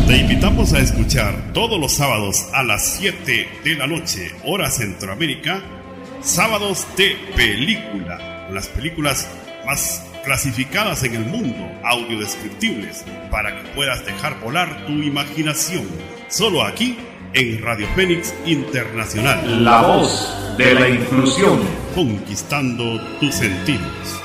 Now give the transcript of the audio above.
Te invitamos a escuchar todos los sábados a las 7 de la noche, hora Centroamérica, Sábados de Película, las películas más clasificadas en el mundo, audiodescriptibles, para que puedas dejar volar tu imaginación. Solo aquí en Radio Fénix Internacional. La voz de la inclusión. Conquistando tus sentidos.